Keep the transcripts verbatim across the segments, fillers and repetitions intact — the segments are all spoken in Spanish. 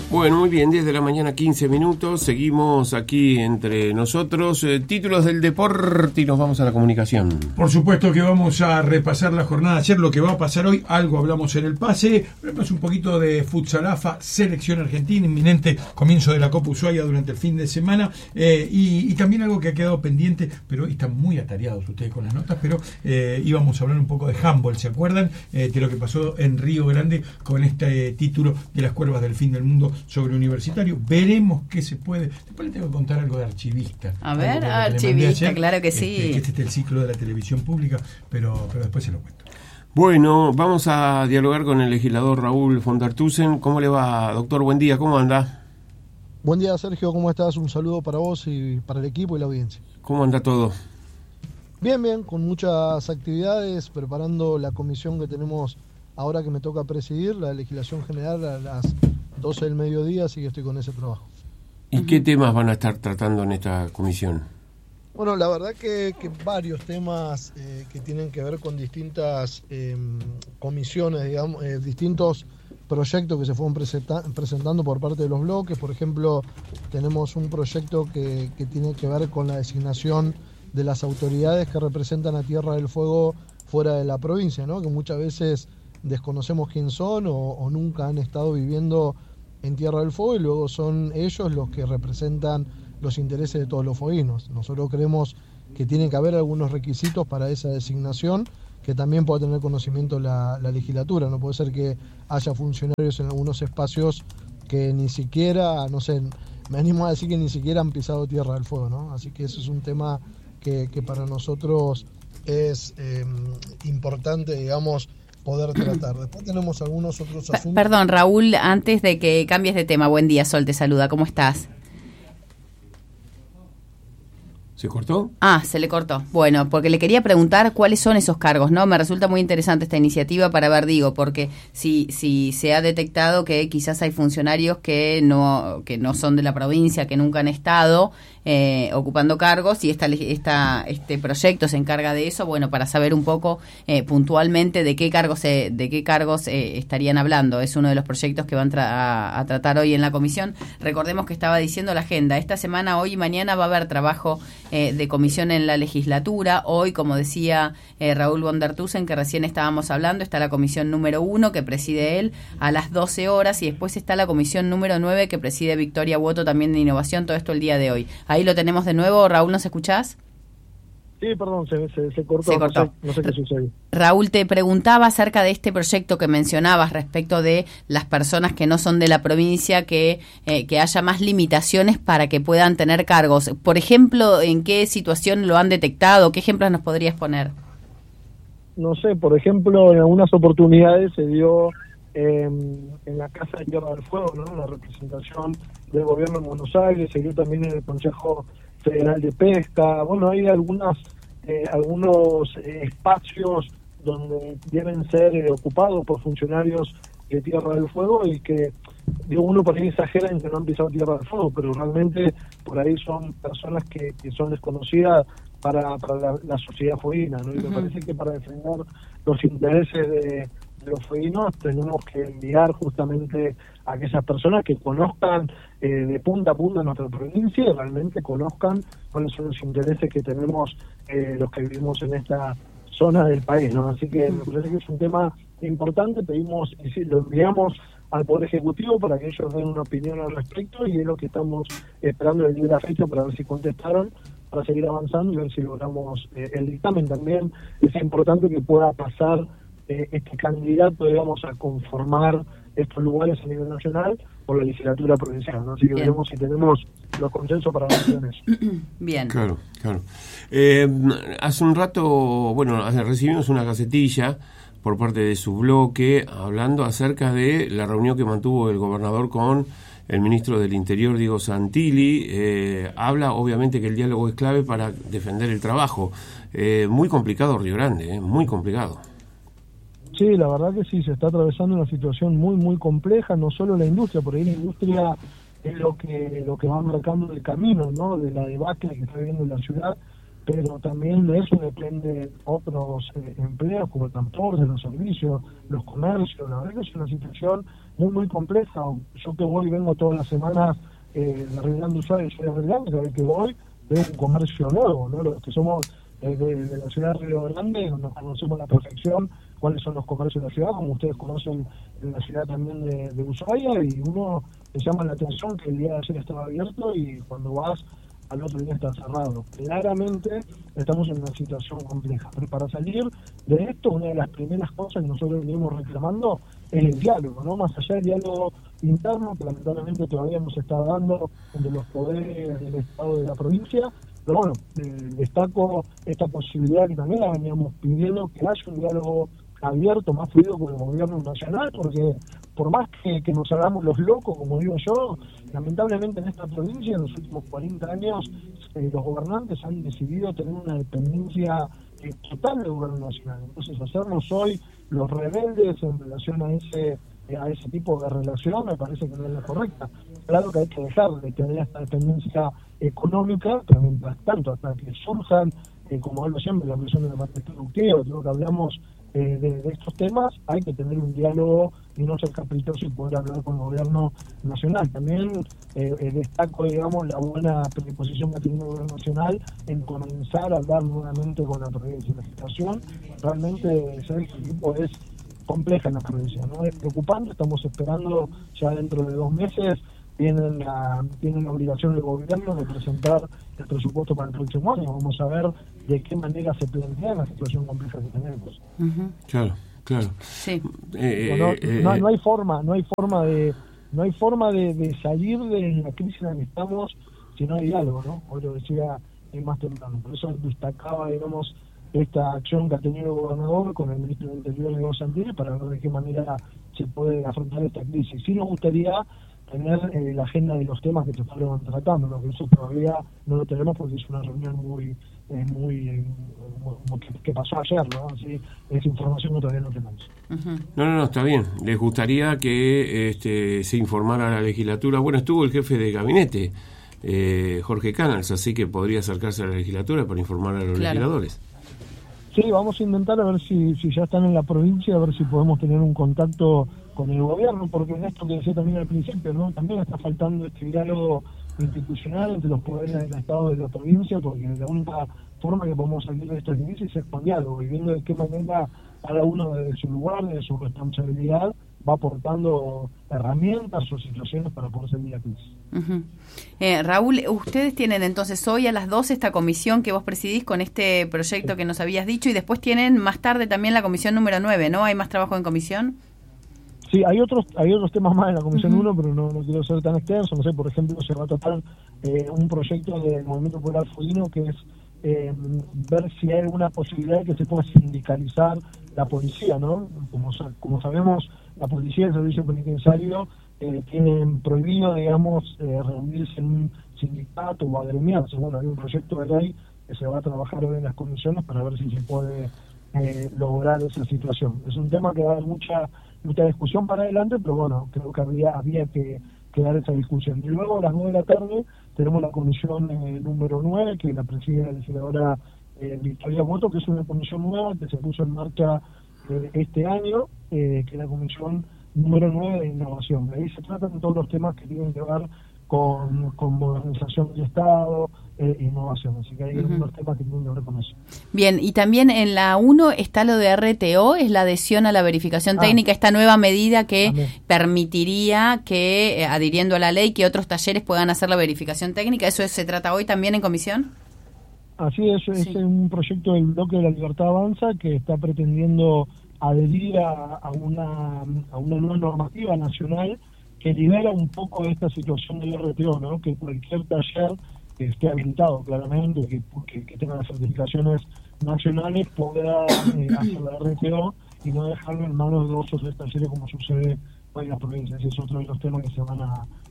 Bueno, muy bien, diez de la mañana, quince minutos, seguimos aquí entre nosotros. Eh, títulos del deporte y nos vamos a la comunicación. Por supuesto que vamos a repasar la jornada de ayer, lo que va a pasar hoy, algo hablamos en el pase, hablamos un poquito de futsalafa, selección argentina, inminente comienzo de la Copa Ushuaia durante el fin de semana, eh, y, y también algo que ha quedado pendiente, pero hoy están muy atareados ustedes con las notas, pero eh, íbamos a hablar un poco de handball, ¿se acuerdan? Eh, de lo que pasó en Río Grande con este eh, título de las cuervas del fin del mundo sobre universitario. Veremos qué se puede. Después le tengo que contar algo de archivista. A ver, archivista, ayer, claro que este, sí. Que este es el ciclo de la televisión pública, pero, pero después se lo cuento. Bueno, vamos a dialogar con el legislador Raúl Fondartusen. ¿Cómo le va, doctor? Buen día, ¿cómo anda? Buen día, Sergio, ¿cómo estás? Un saludo para vos y para el equipo y la audiencia. ¿Cómo anda todo? Bien, bien, con muchas actividades, preparando la comisión que tenemos ahora que me toca presidir, la legislación general a las doce del mediodía, así que estoy con ese trabajo. ¿Y qué temas van a estar tratando en esta comisión? Bueno, la verdad que, que varios temas eh, que tienen que ver con distintas eh, comisiones, digamos, eh, distintos proyectos que se fueron presenta- presentando por parte de los bloques. Por ejemplo, tenemos un proyecto que, que tiene que ver con la designación de las autoridades que representan a Tierra del Fuego fuera de la provincia, ¿no? Que muchas veces desconocemos quién son o, o nunca han estado viviendo en Tierra del Fuego y luego son ellos los que representan los intereses de todos los fueguinos. Nosotros creemos que tiene que haber algunos requisitos para esa designación, que también pueda tener conocimiento la, la legislatura. No puede ser que haya funcionarios en algunos espacios que ni siquiera, no sé, me animo a decir que ni siquiera han pisado Tierra del Fuego, ¿no? Así que eso es un tema que, que para nosotros es eh, importante, digamos, poder tratar. Después tenemos algunos otros asuntos. Perdón, Raúl, antes de que cambies de tema, buen día, Sol te saluda, ¿cómo estás? ¿Se cortó? Ah, se le cortó. Bueno, porque le quería preguntar cuáles son esos cargos, ¿no? Me resulta muy interesante esta iniciativa para ver, digo, porque si si se ha detectado que quizás hay funcionarios que no que no son de la provincia, que nunca han estado eh, ocupando cargos, y esta, esta este proyecto se encarga de eso, bueno, para saber un poco eh, puntualmente de qué cargos se, de qué cargos eh, estarían hablando. Es uno de los proyectos que van tra- a, a tratar hoy en la comisión. Recordemos que estaba diciendo la agenda, esta semana, hoy y mañana, va a haber trabajo Eh, de comisión en la legislatura. Hoy, como decía eh, Raúl Fondartusen, que recién estábamos hablando, está la comisión número uno, que preside él, a las doce horas, y después está la comisión número nueve, que preside Victoria Woto, también de innovación, todo esto el día de hoy. Ahí lo tenemos de nuevo. Raúl, ¿nos escuchás? Sí, perdón, se, se, se cortó, se cortó. No, sé, no sé qué sucedió. Raúl, te preguntaba acerca de este proyecto que mencionabas respecto de las personas que no son de la provincia, que, eh, que haya más limitaciones para que puedan tener cargos. Por ejemplo, ¿en qué situación lo han detectado? ¿Qué ejemplos nos podrías poner? No sé, por ejemplo, en algunas oportunidades se dio eh, en la Casa de Tierra del Fuego, ¿no? La representación del gobierno en Buenos Aires, se dio también en el Consejo Federal de Pesca. Bueno, hay algunas eh, algunos eh, espacios donde deben ser eh, ocupados por funcionarios de Tierra del Fuego y que, digo, uno por ahí exagera en que no han pisado Tierra del Fuego, pero realmente por ahí son personas que, que son desconocidas para, para la, la sociedad fueguina, ¿no? Y uh-huh. me parece que para defender los intereses de, de los fueguinos tenemos que enviar justamente a aquellas personas que conozcan eh, de punta a punta nuestra provincia y realmente conozcan cuáles son los intereses que tenemos eh, los que vivimos en esta zona del país, ¿no? Así que me parece que es un tema importante. Pedimos, y sí, lo enviamos al Poder Ejecutivo para que ellos den una opinión al respecto, y es lo que estamos esperando el día de la fecha para ver si contestaron, para seguir avanzando y ver si logramos eh, el dictamen. También es importante que pueda pasar eh, este candidato, digamos, a conformar estos lugares a nivel nacional por la legislatura provincial, ¿no? Así que Bien. veremos si tenemos los consensos para avanzar en eso. Bien. Claro, claro. Eh, hace un rato, bueno, recibimos una gacetilla por parte de su bloque hablando acerca de la reunión que mantuvo el gobernador con el ministro del Interior, Diego Santilli. Eh, habla obviamente que el diálogo es clave para defender el trabajo. Eh, muy complicado Río Grande, eh, muy complicado. Sí, la verdad que sí, se está atravesando una situación muy, muy compleja, no solo la industria, por ahí la industria es lo que lo que va marcando el camino, ¿no?, de la debacle que está viviendo la ciudad, pero también de eso dependen otros eh, empleos como el transporte, los servicios, los comercios. La verdad que es una situación muy, muy compleja. Yo que voy y vengo todas las semanas eh, arreglando usuarios, soy arreglando, cada vez que voy veo un comercio nuevo, ¿no? Los que somos eh, de, de la ciudad de Río Grande nos conocemos a la perfección cuáles son los comercios de la ciudad, como ustedes conocen en la ciudad también de, de Ushuaia, y uno le llama la atención que el día de ayer estaba abierto y cuando vas al otro día está cerrado. Claramente estamos en una situación compleja, pero para salir de esto, una de las primeras cosas que nosotros venimos reclamando es el diálogo, ¿no? Más allá del diálogo interno, que lamentablemente todavía no se está dando entre los poderes del Estado y de la provincia, pero bueno, eh, destaco esta posibilidad que también la veníamos pidiendo, que haya un diálogo abierto, más fluido con el gobierno nacional, porque por más que, que nos hagamos los locos, como digo yo, lamentablemente en esta provincia en los últimos cuarenta años eh, los gobernantes han decidido tener una dependencia eh, total del gobierno nacional. Entonces hacernos hoy los rebeldes en relación a ese eh, a ese tipo de relación me parece que no es la correcta. Claro que hay que dejar de tener esta dependencia económica, pero mientras tanto, hasta que surjan, eh, como hablo siempre, la presión de la parte productiva, creo que hablamos Eh, de, de estos temas, hay que tener un diálogo y no ser caprichoso y poder hablar con el gobierno nacional. También eh, eh, destaco, digamos, la buena predisposición que ha tenido el gobierno nacional en comenzar a hablar nuevamente con la provincia. La situación realmente ese tipo es compleja en la provincia, ¿no? Es preocupante, estamos esperando ya dentro de dos meses. Tienen la, tienen la obligación del gobierno de presentar el presupuesto para el próximo año. Vamos a ver de qué manera se plantea la situación compleja que tenemos. Uh-huh. Claro, claro. Sí. Eh, no, eh, no, no hay forma, no hay forma de, no hay forma de, de salir de la crisis en la que estamos si no hay diálogo, ¿no? Hoy lo decía más temprano. Por eso destacaba, digamos, esta acción que ha tenido el gobernador con el ministro del Interior, Diego Santilli, para ver de qué manera se puede afrontar esta crisis. Sí nos gustaría tener eh, la agenda de los temas que se fueron tratando, lo que eso todavía no lo tenemos porque es una reunión muy eh, muy, eh, muy que, que pasó ayer, ¿no? Así, es información que todavía no tenemos. Uh-huh. No, no, no, está bien. Les gustaría que este, se informara a la legislatura. Bueno, estuvo el jefe de gabinete, eh, Jorge Canals, así que podría acercarse a la legislatura para informar a los claro. legisladores. Sí, vamos a intentar a ver si, si ya están en la provincia, a ver si podemos tener un contacto con el gobierno, porque en esto que decía también al principio, ¿no? También está faltando este diálogo institucional entre los poderes del Estado y de la provincia, porque la única forma que podemos salir de esta crisis es con diálogo, y viendo de qué manera cada uno desde su lugar, desde su responsabilidad, va aportando herramientas o situaciones para poder salir de la crisis. Uh-huh. Eh, Raúl, ustedes tienen entonces hoy a las doce esta comisión que vos presidís con este proyecto sí. que nos habías dicho, y después tienen más tarde también la comisión número nueve, ¿no? ¿Hay más trabajo en comisión? Sí, hay otros hay otros temas más en la comisión uno, uh-huh. pero no, no quiero ser tan extenso. No sé, por ejemplo, se va a tratar eh, un proyecto del Movimiento Popular Fueguino que es eh, ver si hay alguna posibilidad de que se pueda sindicalizar la policía, ¿no? Como, como sabemos, la policía y el servicio penitenciario eh, tienen prohibido, digamos, eh, reunirse en un sindicato o agremiarse. Bueno, hay un proyecto de ley que se va a trabajar hoy en las comisiones para ver si se puede eh, lograr esa situación. Es un tema que va a dar mucha mucha discusión para adelante, pero bueno, creo que había, había que, que dar esa discusión. Y luego a las nueve de la tarde tenemos la comisión eh, número nueve, que la preside la legisladora eh, Victoria Boto, que es una comisión nueva que se puso en marcha eh, este año, eh, que es la comisión número nueve de innovación. Ahí se tratan todos los temas que tienen que ver con, con modernización del Estado, eh, innovación. Así que hay uh-huh. algunos temas que tienen que ver con eso. Bien, y también en la uno está lo de R T O, es la adhesión a la verificación ah, técnica, esta nueva medida que también permitiría que, eh, adhiriendo a la ley, que otros talleres puedan hacer la verificación técnica. ¿Eso es, se trata hoy también en comisión? Así es, sí. Es un proyecto del Bloque de la Libertad Avanza que está pretendiendo adherir a, a, una, a una nueva normativa nacional que libera un poco esta situación del R T O, ¿no? Que cualquier taller que esté habilitado claramente, que, que, que tenga las certificaciones nacionales, podrá eh, hacer la R T O y no dejarlo en manos de dos o tres talleres como sucede hoy en las provincias. Ese es otro de los temas que se van a,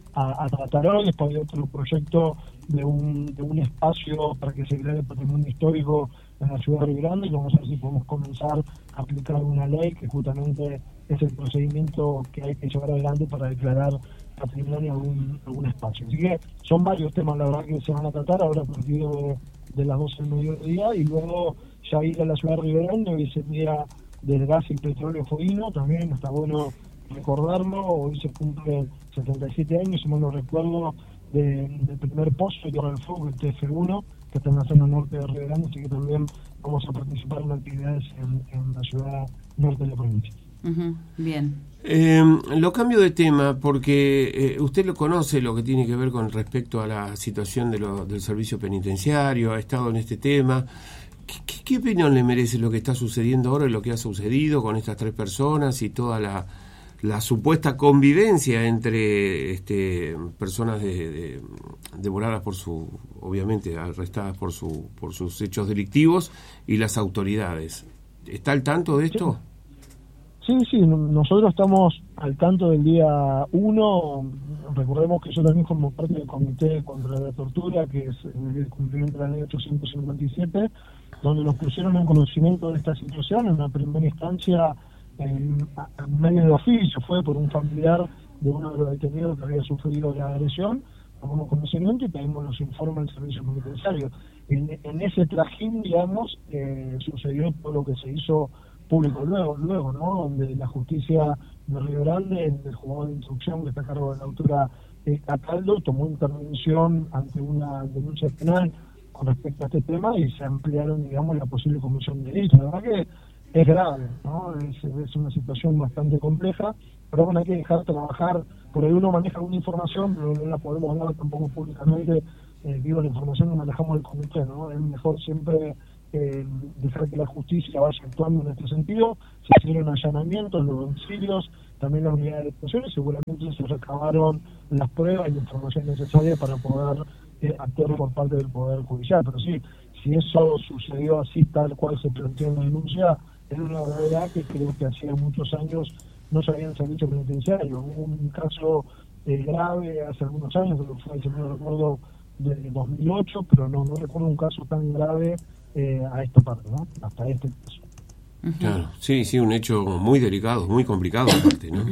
a, a tratar hoy. Después hay otro proyecto de un, de un espacio para que se cree el patrimonio histórico en la ciudad de Río Grande, y vamos a ver si podemos comenzar a aplicar una ley que justamente es el procedimiento que hay que llevar adelante para declarar patrimonio algún, algún espacio. Así que son varios temas, la verdad, que se van a tratar ahora a partir de, de las doce del mediodía, y luego ya ir a la ciudad de Río Grande. Hoy es el día del gas y el petróleo fueguino, también está bueno recordarlo. Hoy se cumplen setenta y siete años, si mal no recuerdo, de, del primer pozo de Tierra del Fuego, el T F uno, que está en la zona norte de Río Grande, así que también vamos a participar en actividades en, en la ciudad norte de la provincia. Uh-huh. Bien. Eh, lo cambio de tema porque eh, usted lo conoce, lo que tiene que ver con respecto a la situación de lo, del servicio penitenciario, ha estado en este tema. ¿Qué, qué, qué opinión le merece lo que está sucediendo ahora y lo que ha sucedido con estas tres personas y toda la, la supuesta convivencia entre este, personas de, de, devoradas por su, obviamente arrestadas por su, por sus hechos delictivos, y las autoridades? ¿Está al tanto de esto? Sí. Sí, sí, nosotros estamos al tanto del día uno. Recordemos que yo también formo parte del Comité contra la Tortura, que es el cumplimiento de la ley ochocientos cincuenta y siete, donde nos pusieron en conocimiento de esta situación. En una primera instancia, en, en medio de oficio, fue por un familiar de uno de los detenidos que había sufrido la agresión. Tomamos conocimiento y pedimos los informes del servicio penitenciario. En, en ese trajín, digamos, eh, sucedió todo lo que se hizo público luego, luego, ¿no? Donde la justicia de Río Grande, el juzgado de instrucción que está a cargo de la autora eh, Cataldo, tomó intervención ante una denuncia penal con respecto a este tema y se ampliaron, digamos, la posible comisión de delitos. La verdad que es grave, ¿no? Es, es una situación bastante compleja, pero bueno, hay que dejar trabajar. Por ahí uno maneja alguna información, pero no la podemos dar tampoco públicamente. Eh, digo, la información que manejamos el comité, ¿no? Es mejor siempre Eh, dejar que la justicia vaya actuando en este sentido. Se hicieron allanamientos en los domicilios, también la unidad de detención, y seguramente se recabaron las pruebas y la información necesaria para poder eh, actuar por parte del Poder Judicial. Pero sí, si eso sucedió así tal cual se planteó en la denuncia, es una verdad que creo que hacía muchos años no se había en servicio penitenciario. Hubo un caso eh, grave hace algunos años, que fue, si no recuerdo, de dos mil ocho, pero no, no recuerdo un caso tan grave Eh, a esta parte, ¿no? Hasta este caso. Claro, sí, sí, un hecho muy delicado, muy complicado aparte, ¿no?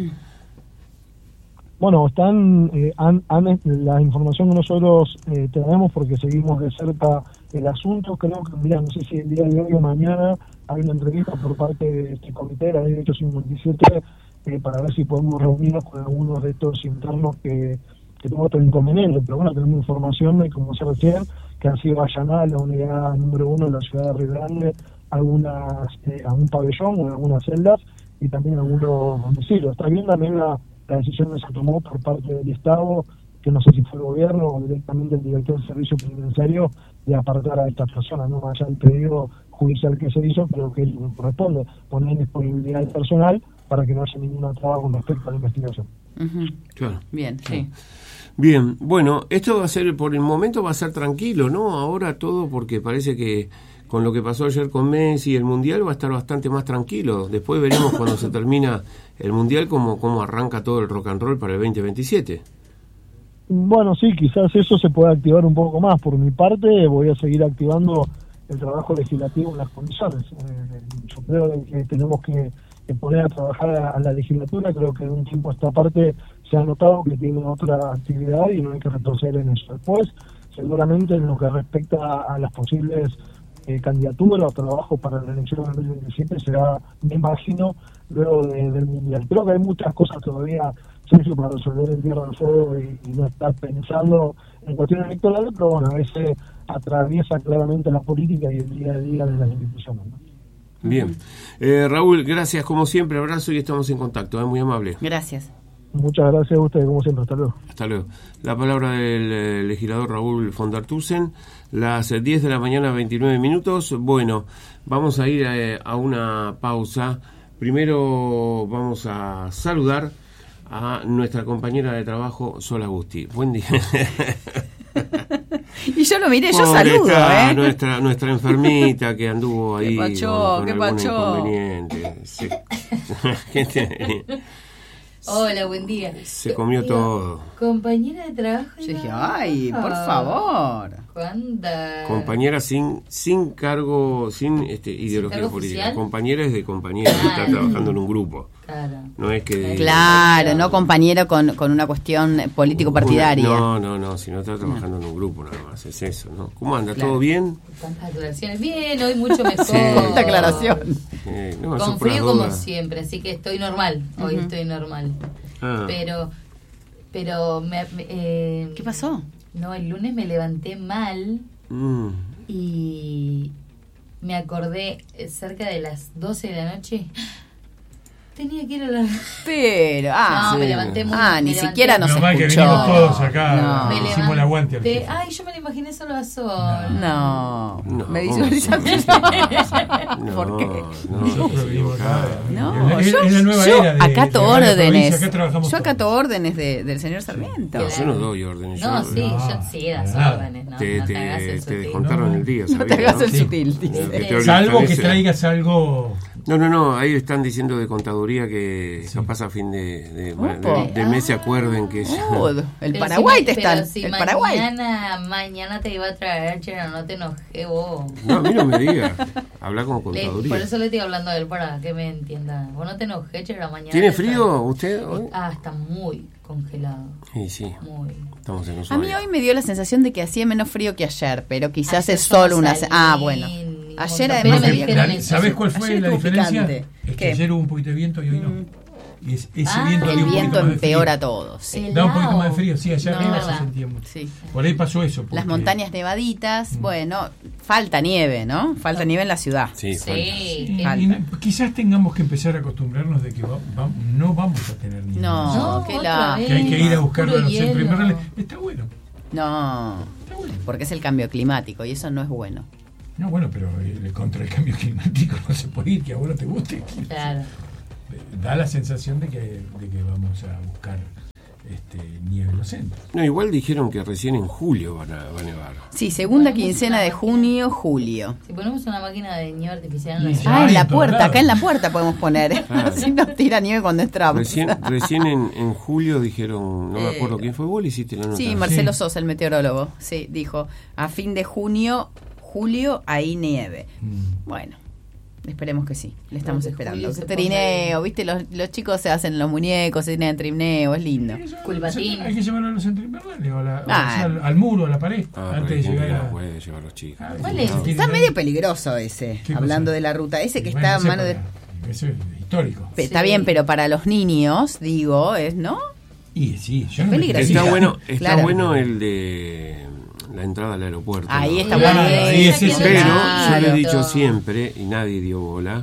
Bueno, están, eh, han, han, la información que nosotros eh, tenemos, porque seguimos de cerca el asunto. Creo que, mira, no sé si el día de hoy o mañana hay una entrevista por parte de este comité, la ley ochocientos cincuenta y siete, eh, para ver si podemos reunirnos con algunos de estos internos que, que tuvo otro inconveniente. Pero bueno, tenemos información de, como se recién, que han sido allanadas la unidad número uno de la ciudad de Río Grande, algunas, eh, algún pabellón o algunas celdas, y también algunos domicilios. Está bien también la, la decisión que se tomó por parte del Estado, que no sé si fue el gobierno o directamente el director del servicio penitenciario, de apartar a estas personas, no más allá del pedido judicial que se hizo, pero que corresponde poner disponibilidad del personal para que no haya ninguna traba con respecto a la investigación. Uh-huh. Claro. Bien, sí. Bien, bueno, esto va a ser, por el momento va a ser tranquilo, ¿no? Ahora todo, porque parece que con lo que pasó ayer con Messi, el Mundial va a estar bastante más tranquilo. Después veremos cuando se termina el Mundial cómo, cómo arranca todo el rock and roll para el veinte veintisiete. Bueno, sí, quizás eso se pueda activar un poco más. Por mi parte, voy a seguir activando el trabajo legislativo en las comisiones. Eh, yo creo que tenemos que, que poner a trabajar a, a la legislatura. Creo que de un tiempo a esta parte se ha notado que tiene otra actividad y no hay que retroceder en eso. Después, seguramente en lo que respecta a, a las posibles eh, candidaturas o trabajos para la elección del dos mil veintisiete, será, me imagino, luego de, del Mundial. Creo que hay muchas cosas todavía, Sergio, para resolver en Tierra del Fuego y, y no estar pensando en cuestiones electorales, pero bueno, a veces atraviesa claramente la política y el día a día de las instituciones, ¿no? Bien. Eh, Raúl, gracias como siempre, abrazo y estamos en contacto, ¿eh? Muy amable. Gracias. Muchas gracias a ustedes, como siempre. Hasta luego. Hasta luego. La palabra del eh, legislador Raúl Fondartusen, las eh, diez de la mañana, veintinueve minutos. Bueno, vamos a ir eh, a una pausa. Primero vamos a saludar a nuestra compañera de trabajo, Sol Agusti. Buen día. Y yo lo miré, yo Pobre saludo, está ¿eh? Nuestra, nuestra enfermita que anduvo ahí ¿Qué pachó? con, con ¿Qué algún pachó? inconveniente. Sí. ¿Qué tiene? Hola, buen día. Se comió Digo, todo. Compañera de trabajo. Yo dije, ay, por favor. ¿Cuánta? Compañera sin sin cargo, sin este, ideología cargo política. oficial? Compañera es de compañera, que está trabajando en un grupo. Claro. No es que... Claro, no compañero con, con una cuestión político-partidaria. No, no, no, si no está trabajando en un grupo nada más, es eso, ¿no? ¿Cómo anda? Claro. ¿Todo bien? Tantas aclaraciones. Bien, hoy mucho mejor. Sí. Tanta aclaración. Eh, no, eso Con por las frío como dudas. siempre, así que estoy normal. Hoy Ujú. estoy normal. Ah. Pero, pero me, me- eh, ¿Qué pasó? No, el lunes me levanté mal Mm. y me acordé eh, cerca de las doce de la noche. Tenía que ir a la... Pero, ah, no, sí. me levanté muy ah, me ni levanté- siquiera nos Menos mal que escuchó. vinimos todos acá, No. Me hicimos levanté- el aguante al jefe. Ay, yo me lo imaginé solo a Sol. No, No, me ¿cómo visualizaste. No, ¿Por qué? no, Nosotros se vivimos acá. equivocaba. No, Es- yo, es la nueva yo era de- acato de la provincia, órdenes. acá trabajamos Yo acato todos. órdenes de, del señor Sarmiento. No, yo no doy órdenes. No, yo- sí, No, yo sí, das nada. órdenes, ¿no? Te, no te, te hagas el te sutil. descontaron No. el día, No te ¿sabías, hagas el Sí. sutil, dice. Que te Salvo que establece- traigas algo. No, no, no, ahí están diciendo de contaduría que Sí. capaz a fin de, de, Opo. de- de mes se acuerden que... Oh, el Pero Paraguay si, te pero están. si el Paraguay. mañana, mañana te iba a traer, chera, no te enojé vos. No, a mí no me digas. Habla como Le- contaduría. por eso le estoy hablando a él para que me entienda. Vos no te enojé, chera, mañana. ¿Tiene te frío traigo. usted hoy? Ah, está muy congelado. Sí, sí, Muy. estamos en A mí Ushuaia. hoy me dio la sensación de que hacía menos frío que ayer, pero quizás Ayer es solo yo una... salí, Ah, bueno. ni Ayer montón. además Pero me me dijeron dijeron eso. eso. ¿Sabés cuál fue Ayer la estuvo diferencia? picante. Es que ¿Qué? ayer hubo un poquito de viento y hoy no. Y es- ese Ah, viento dio El un poquito viento más de empeora frío. todo. Sí. Da un poquito Helado. más de frío, sí, allá No, arriba es se verdad. sentía mucho. Sí. Por ahí pasó eso. Las porque- montañas nevaditas, bueno, falta nieve, ¿no? Falta nieve en la ciudad. Sí, Sí, falta. Y- que- Falta. y quizás tengamos que empezar a acostumbrarnos de que va- va- no vamos a tener nieve. No, No, qué otra la- vez. Que hay que ir a buscarlo a Puro los centros hielo. invernales. Está bueno, No, está bueno. porque es el cambio climático y eso no es bueno. No, bueno, pero eh, contra el cambio climático no se puede ir, que a vos no te guste. Claro. Da la sensación de que, de que vamos a buscar este, nieve en los centros. No, igual dijeron que recién en julio van a, va a nevar. Sí, segunda quincena de junio, julio. Si ponemos una máquina de nieve artificial en Y la ya Ah, hay en la en todos puerta, lados. acá en la puerta podemos poner. Claro. Así nos tira nieve cuando entramos. Recién, recién en, en julio dijeron, no me Eh, acuerdo quién fue, vos le hiciste la nota. Sí, Marcelo Sí. Sosa, el meteorólogo, sí, dijo, a fin de junio, julio, hay nieve. Mm. Bueno, esperemos que sí, le estamos Porque esperando. julio se Trineo, viste, los, los chicos se hacen los muñecos, se tienen trineo, es lindo. Hay que llevarlo Culpatín. al- Hay que llevarlo a los centros invernales, o a la- o Ah. sea, al, al muro, a la pared, Ah, pero antes hay de gente que llegar no a... puede llevar a los chicos. Ah, ¿Cuál sí, es? no tiene- Está medio peligroso ese, ¿Qué hablando cosa? de la ruta, ese que Bueno, está a ese mano de... para- Eso es histórico. Pe- Está Sí. bien, pero para los niños, digo, es, ¿no? Y sí, yo no Peligroso. me Está Sí, bueno, está claro. bueno el de la entrada al aeropuerto. Ahí ¿no? está Claro, bueno. ahí es ese. Pero Claro. yo le he dicho siempre, y nadie dio bola,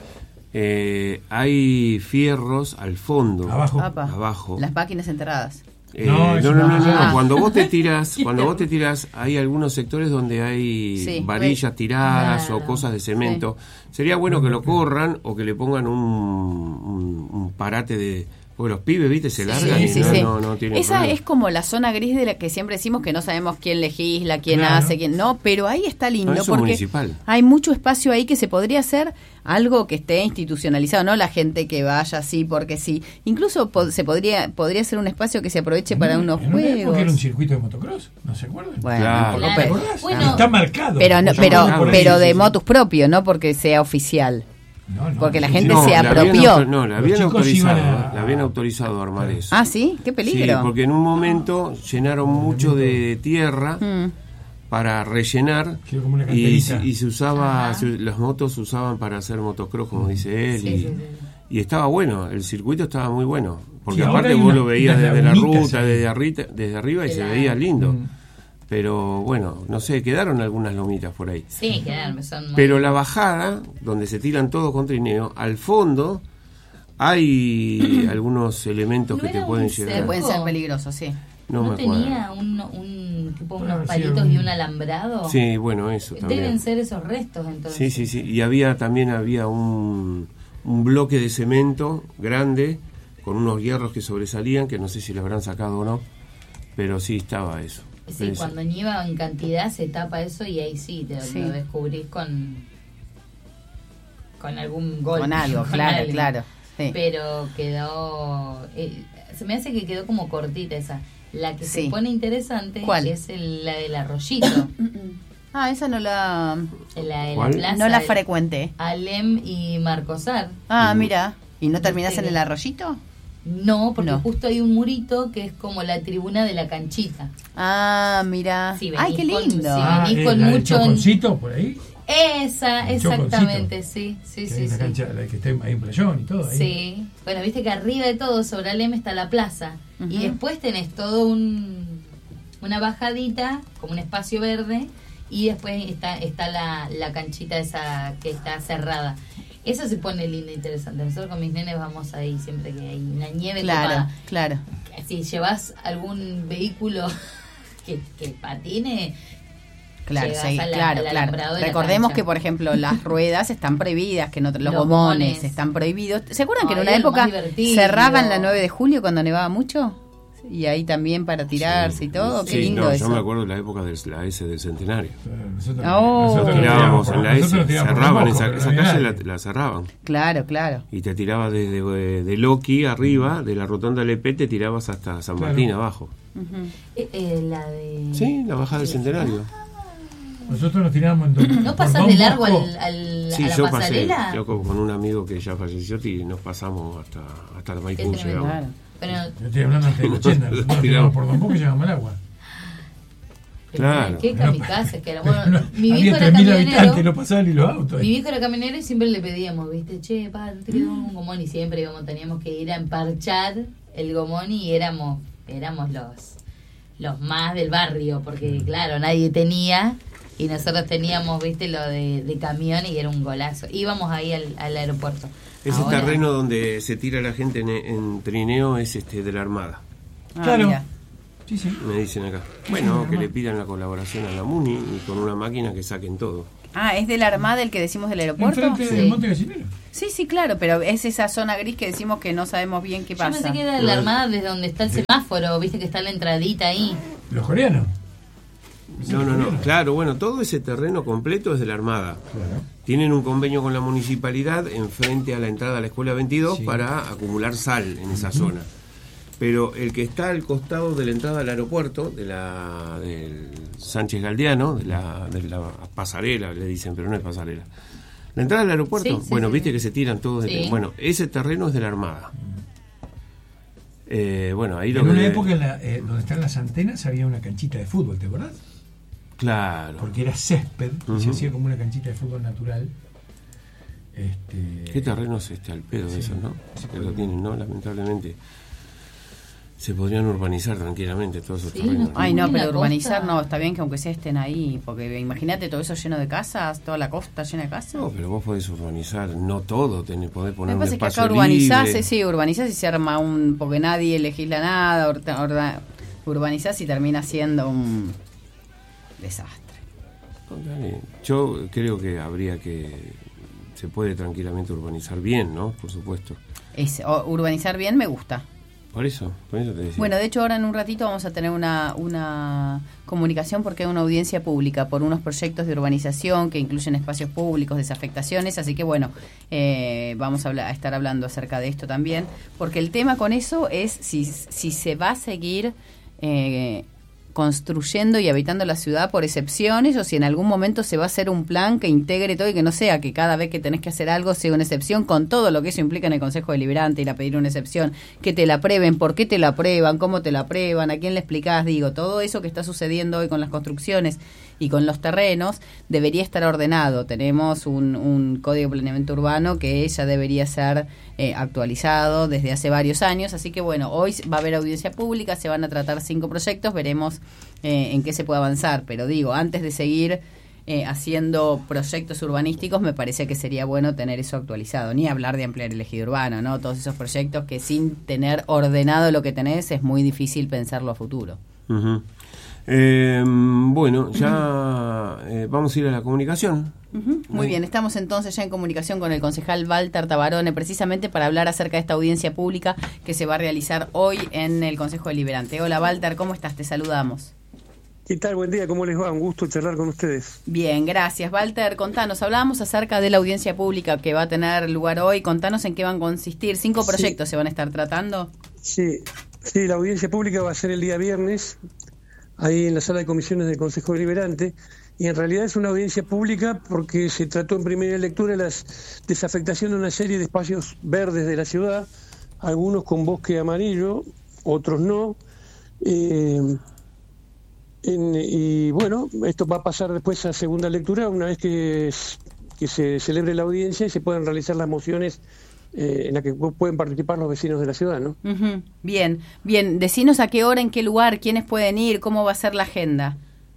eh, hay fierros al fondo, Abajo. Apa, abajo. Las máquinas enterradas. Eh, No, no, eso no, no, no. no, no. Ah. Cuando vos te tiras, cuando vos te tiras, hay algunos sectores donde hay Sí. varillas tiradas Claro. o cosas de cemento. Sería bueno que lo corran o que le pongan un, un, un parate de... Porque los pibes, viste, se largan Sí, y sí, no, sí. no, no tienen Esa problema. es como la zona gris de la que siempre decimos que no sabemos quién legisla, quién Claro. hace, quién no, pero ahí está lindo No, eso es porque municipal. hay mucho espacio ahí que se podría hacer algo que esté institucionalizado, no la gente que vaya así porque sí. Incluso po- se podría podría ser un espacio que se aproveche para En- unos en una época juegos. era un circuito de motocross, ¿no se acuerdan? Bueno, Claro. un poco Claro. pe- ¿Te acordás? Bueno. Está marcado. pero no, Yo pero pasé por ahí, pero sí, de sí. motus propio, no porque sea oficial. No, no, porque la sí, gente sí. se le habían apropió. autor- no, le Los habían chicos autorizado, iban a- le habían autorizado a armar eso. Ah, sí, qué peligro. Sí, porque en un momento llenaron mucho de tierra Mm. para rellenar Quedó como una y, canterita. y se usaba, Ajá. se- las motos se usaban para hacer motocross, como dice él, Sí, y, sí, sí. y estaba bueno, el circuito estaba muy bueno, porque Sí, ahora aparte hay vos unas- lo veías unas desde la lagunitas ruta, ahí. desde arriba, desde arriba y se Claro. veía lindo, Mm. pero bueno, no sé, quedaron algunas lomitas por ahí. Sí, quedarme son muy- Pero la bajada, donde se tiran todos con trineo, al fondo hay algunos elementos ¿No que te era pueden un llegar. Que cerco? pueden ser peligrosos, sí. No, ¿No me acuerdo. tenía un, un tipo Puede unos haber sido palitos y un- un alambrado? Sí, bueno, eso también. Deben ser esos restos entonces. Sí, sí, sí. Y había también había un, un bloque de cemento grande con unos hierros que sobresalían, que no sé si lo habrán sacado o no, pero sí estaba eso. Sí, Pero eso- cuando nieva en cantidad se tapa eso y ahí sí te Sí. lo descubrís con con algún golpe. Con algo, claro, algo. claro. Sí. pero quedó... Eh, se me hace que quedó como cortita esa. La que Sí. se pone interesante ¿Cuál? es el- la del arroyito. Ah, esa no la En la, en la ¿Cuál? plaza no la del- frecuenté. Alem y Marcosar. Ah, mira. ¿Y no terminás Viste en que- el arroyito? No, porque No. justo hay un murito que es como la tribuna de la canchita. Ah, mira. Sí, venís Ay, qué con- lindo. sí, Ah, venís eh, con la del mucho- Choconcito por ahí. Esa, El exactamente, sí, sí, que sí. hay una sí. cancha, la que está ahí en Playón y todo. Ahí. Sí, bueno, viste que arriba de todo, sobre Alem, está la plaza. Ujú. Y después tenés todo un una bajadita, como un espacio verde, y después está está la, la canchita esa que está cerrada. Eso se pone lindo e interesante. Nosotros con mis nenes vamos ahí siempre que hay una nieve Claro, copada. claro. Si llevas algún vehículo que, que patine... Claro, Llegás sí, a la- claro, al claro. alambrado de la Recordemos cancha. que, por ejemplo, las ruedas están prohibidas, que no, los, Los gomones gomones. están prohibidos. ¿Se acuerdan que en Ay, una era lo época más divertido. cerraban la nueve de julio cuando nevaba mucho? Y ahí también para tirarse Sí. y todo. Qué Sí, lindo no, eso. yo me acuerdo de la época de la S del centenario. Nosotros, Oh. nosotros nos Tirábamos por- en la nosotros S, nos tiramos por cerraban los esa, mocos, esa pero no calle, había la, nadie. la cerraban. Claro, claro. Y te tirabas desde eh, de Loki arriba, de la rotonda L P, te tirabas hasta San Claro. Martín abajo. Ujú. Eh, eh, la de... Sí, la bajada del centenario. Nosotros nos tiramos en Don- ¿No por pasás Don de largo Bosco. al, al- Sí, a la yo pasé, pasarela? yo con con un amigo que ya falleció y nos pasamos hasta, hasta el Qué Maipú tremendo. llegamos. Claro. Pero, Yo estoy hablando antes del ochenta. Nosotros nos tiramos por Don Bosco y llegamos al agua. Claro. Qué kamikazes que era. Bueno, No, mi había viejo era tres mil camionero. habitantes, no pasaban ni los autos. Mi viejo era camionero y siempre le pedíamos, ¿viste? Che, pa, no te quedó un gomón. Y siempre íbamos, teníamos que ir a emparchar el gomón y éramos éramos los los más del barrio, porque claro, nadie tenía y nosotros teníamos, ¿viste? Lo de, de camión y era un golazo. Íbamos ahí al, al aeropuerto. Ese Ahora- terreno donde se tira la gente en, en trineo es este de la Armada, Ah, Claro. mira. Sí, sí. me dicen acá. Bueno, que le pidan la colaboración a la MUNI y con una máquina que saquen todo. Ah, ¿es de la Armada el que decimos del aeropuerto? Enfrente Sí. del Monte Gallinero. Sí, sí, claro, pero es esa zona gris que decimos que no sabemos bien qué Yo pasa. pensé que era de la Armada desde donde está el semáforo, ¿viste? Que está la entradita ahí. Los coreanos. No, no, no. Claro, bueno, todo ese terreno completo es de la Armada. Claro. Tienen un convenio con la municipalidad enfrente a la entrada a la Escuela veintidós Sí. para acumular sal en esa zona. Pero el que está al costado de la entrada al aeropuerto, de la del Sánchez Galdiano, de la, de la pasarela, le dicen, pero no es pasarela. La entrada al aeropuerto, Sí, sí, bueno, sí, viste sí. que se tiran todos. de- Sí. Bueno, ese terreno es de la Armada. Eh, bueno, ahí lo En que- una época en la, eh, donde están las antenas había una canchita de fútbol, ¿te acordás? Claro. Porque era césped y se Ujú. hacía como una canchita de fútbol natural. Este, ¿Qué terreno es este al pedo de Sí, esos, no? sí, Que lo tienen, ¿no? Lamentablemente. Se podrían urbanizar tranquilamente todos esos Sí, terrenos. no- Ay, no, En la pero urbanizar costa. no, está bien que aunque sea estén ahí, porque imagínate todo eso lleno de casas, toda la costa llena de casas. No, pero vos podés urbanizar, no todo, tenés, podés Lo poner que un pasa es que espacio acá urbanizás, libre. sí, urbanizás y se arma un... porque nadie legisla nada, orta- orda- urbanizás y termina siendo un desastre. Dale. Yo creo que habría que... Se puede tranquilamente urbanizar bien, ¿no? Por supuesto. Es, o- urbanizar bien me gusta. Por eso, por eso te decía. Bueno, de hecho ahora en un ratito vamos a tener una, una comunicación porque hay una audiencia pública por unos proyectos de urbanización que incluyen espacios públicos, desafectaciones, así que bueno, eh, vamos a, hablar, a estar hablando acerca de esto también, porque el tema con eso es si, si se va a seguir eh, construyendo y habitando la ciudad por excepciones o si en algún momento se va a hacer un plan que integre todo y que no sea que cada vez que tenés que hacer algo sea una excepción con todo lo que eso implica en el Consejo Deliberante, ir a pedir una excepción, que te la aprueben, por qué te la aprueban, cómo te la aprueban, a quién le explicás, digo, todo eso que está sucediendo hoy con las construcciones y con los terrenos debería estar ordenado. Tenemos un, un código de planeamiento urbano que ya debería ser eh, actualizado desde hace varios años, así que bueno, hoy va a haber audiencia pública, se van a tratar cinco proyectos, veremos eh, en qué se puede avanzar, pero digo, antes de seguir eh, haciendo proyectos urbanísticos, me parece que sería bueno tener eso actualizado, ni hablar de ampliar el ejido urbano, ¿no? Todos esos proyectos que sin tener ordenado lo que tenés es muy difícil pensarlo a futuro. Ujú. Eh, bueno, ya eh, vamos a ir a la comunicación. Ujú, muy bien, estamos entonces ya en comunicación con el concejal Walter Tabarone precisamente para hablar acerca de esta audiencia pública que se va a realizar hoy en el Consejo Deliberante. Hola Walter, ¿cómo estás? Te saludamos. ¿Qué tal? Buen día, ¿cómo les va? Un gusto charlar con ustedes. Bien, gracias. Walter, contanos, hablábamos acerca de la audiencia pública que va a tener lugar hoy. Contanos en qué van a consistir. ¿Cinco proyectos sí. se van a estar tratando? Sí, sí, la audiencia pública va a ser el día viernes, ahí en la sala de comisiones del Consejo Deliberante, y en realidad es una audiencia pública porque se trató en primera lectura la desafectación de una serie de espacios verdes de la ciudad, algunos con bosque amarillo, otros no. Eh, En, y bueno, esto va a pasar después a segunda lectura una vez que, que se celebre la audiencia y se puedan realizar las mociones eh, en las que pueden participar los vecinos de la ciudad, ¿no? Uh-huh. Bien, bien. Decinos a qué hora, en qué lugar, quiénes pueden ir, cómo va a ser la agenda.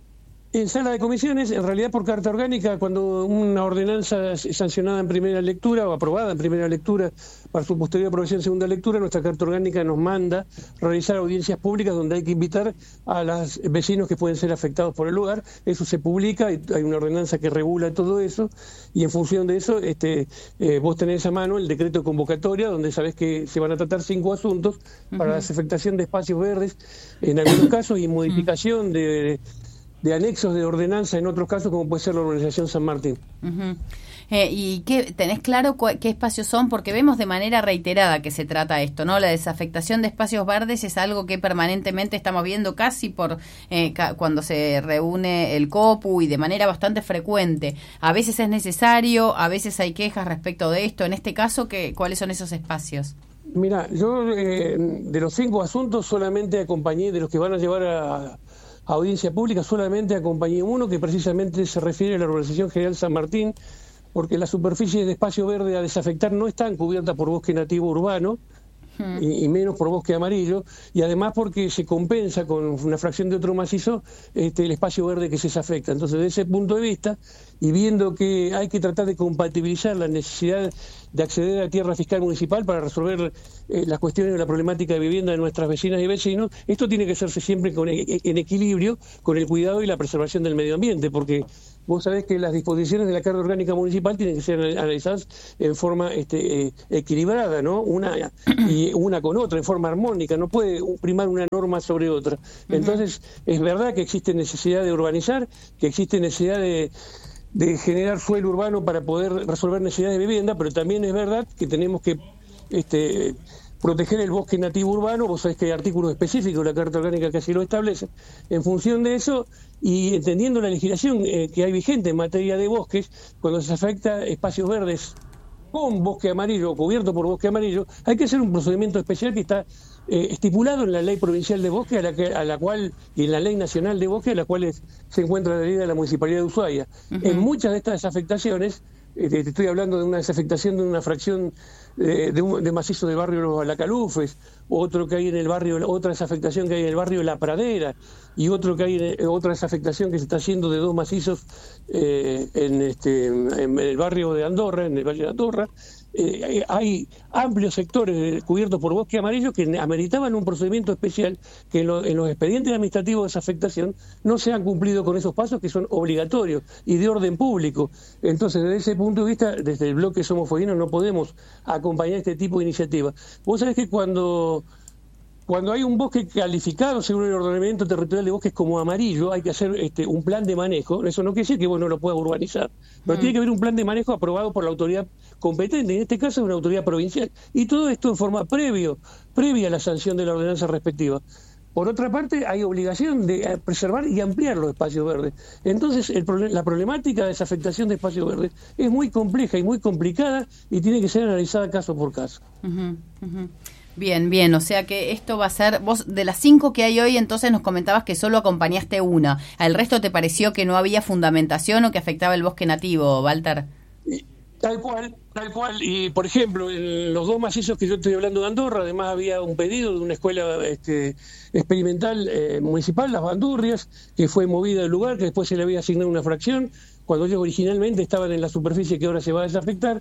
En sala de comisiones, en realidad por carta orgánica, cuando una ordenanza es sancionada en primera lectura o aprobada en primera lectura para su posterior aprobación en segunda lectura, nuestra carta orgánica nos manda realizar audiencias públicas donde hay que invitar a los vecinos que pueden ser afectados por el lugar. Eso se publica, hay una ordenanza que regula todo eso, y en función de eso este, eh, vos tenés a mano el decreto de convocatoria donde sabés que se van a tratar cinco asuntos uh-huh. para la desafectación de espacios verdes en algunos casos y modificación uh-huh. de... de anexos de ordenanza en otros casos, como puede ser la urbanización San Martín. Uh-huh. Eh, ¿Y qué, tenés claro cu- qué espacios son? Porque vemos de manera reiterada que se trata esto, ¿no? La desafectación de espacios verdes es algo que permanentemente estamos viendo casi por eh, ca- cuando se reúne el COPU y de manera bastante frecuente. A veces es necesario, a veces hay quejas respecto de esto. En este caso, ¿qué, ¿cuáles son esos espacios? Mira, yo eh, de los cinco asuntos solamente acompañé, de los que van a llevar a... audiencia pública, solamente acompañé uno que precisamente se refiere a la Urbanización General San Martín, porque las superficies de espacio verde a desafectar no están cubiertas por bosque nativo urbano, hmm. y, y menos por bosque amarillo, y además porque se compensa con una fracción de otro macizo este, el espacio verde que se desafecta. Entonces, desde ese punto de vista, y viendo que hay que tratar de compatibilizar la necesidad de acceder a tierra fiscal municipal para resolver eh, las cuestiones de la problemática de vivienda de nuestras vecinas y vecinos, esto tiene que hacerse siempre con, en equilibrio con el cuidado y la preservación del medio ambiente, porque vos sabés que las disposiciones de la Carta Orgánica Municipal tienen que ser analizadas en forma este, eh, equilibrada, ¿no? Una y una con otra, en forma armónica, no puede primar una norma sobre otra. Entonces, es verdad que existe necesidad de urbanizar, que existe necesidad de de generar suelo urbano para poder resolver necesidades de vivienda, pero también es verdad que tenemos que este, proteger el bosque nativo urbano. Vos sabés que hay artículos específicos de la Carta Orgánica que así lo establece. En función de eso, y entendiendo la legislación eh, que hay vigente en materia de bosques, cuando se afecta espacios verdes con bosque amarillo o cubierto por bosque amarillo, hay que hacer un procedimiento especial que está eh, estipulado en la Ley Provincial de Bosque, a la, que, a la cual, y en la Ley Nacional de Bosque, a la cual es, se encuentra adherida de la Municipalidad de Ushuaia. Uh-huh. En muchas de estas desafectaciones, eh, te estoy hablando de una desafectación de una fracción eh, de, un, de macizo del barrio Los Alacalufes, otro que hay en el barrio, otra desafectación que hay en el barrio La Pradera, y otro que hay en, otra desafectación que se está haciendo de dos macizos eh, en, este, en el barrio de Andorra, en el Valle de Andorra. Eh, hay amplios sectores cubiertos por bosque amarillo que ameritaban un procedimiento especial que en, lo, en los expedientes administrativos de desafectación no se han cumplido con esos pasos que son obligatorios y de orden público. Entonces, desde ese punto de vista, desde el bloque Somos Fueguinos no podemos acompañar este tipo de iniciativas. Vos sabés que cuando... Cuando hay un bosque calificado según el ordenamiento territorial de bosques como amarillo, hay que hacer este, un plan de manejo. Eso no quiere decir que vos no lo puedas urbanizar, pero mm. tiene que haber un plan de manejo aprobado por la autoridad competente, en este caso es una autoridad provincial. Y todo esto en forma previo, previa a la sanción de la ordenanza respectiva. Por otra parte, hay obligación de preservar y ampliar los espacios verdes. Entonces, el, la problemática de desafectación de espacios verdes es muy compleja y muy complicada y tiene que ser analizada caso por caso. Uh-huh, uh-huh. Bien, bien, o sea que esto va a ser, vos de las cinco que hay hoy, entonces nos comentabas que solo acompañaste una. ¿Al resto te pareció que no había fundamentación o que afectaba el bosque nativo, Walter? Tal cual, tal cual. Y, por ejemplo, en los dos macizos que yo estoy hablando de Andorra, además había un pedido de una escuela este, experimental eh, municipal, Las Bandurrias, que fue movida del lugar, que después se le había asignado una fracción, cuando ellos originalmente estaban en la superficie que ahora se va a desafectar.